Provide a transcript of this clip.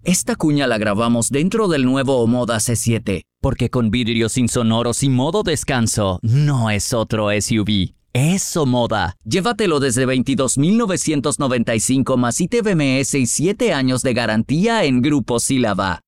Esta cuña la grabamos dentro del nuevo Omoda C7, porque con vidrios insonoros y modo descanso, no es otro SUV. Es Omoda. Llévatelo desde $22,995 más ITBMS y 7 años de garantía en Grupo Sílaba.